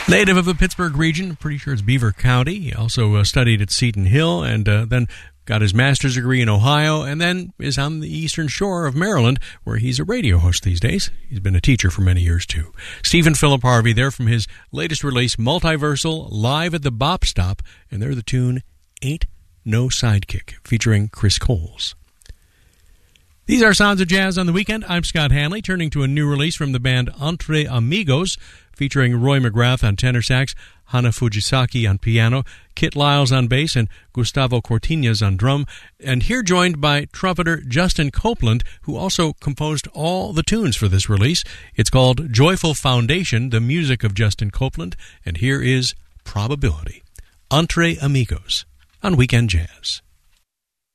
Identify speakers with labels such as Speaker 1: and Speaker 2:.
Speaker 1: Native of the Pittsburgh region, pretty sure it's Beaver County. He also studied at Seton Hill and then got his master's degree in Ohio, and then is on the eastern shore of Maryland, where he's a radio host these days. He's been a teacher for many years, too. Stephen Philip Harvey there from his latest release, Multiversal, live at the Bop Stop, and they're the tune Ain't No Sidekick, featuring Chris Coles. These are Sounds of Jazz on the Weekend. I'm Scott Hanley, turning to a new release from the band Entre Amigos, featuring Roy McGrath on tenor sax, Hana Fujisaki on piano, Kit Lyles on bass, and Gustavo Cortinez on drum. And here joined by trumpeter Justin Copeland, who also composed all the tunes for this release. It's called Joyful Foundation, the music of Justin Copeland. And here is Probability. Entre Amigos on Weekend Jazz.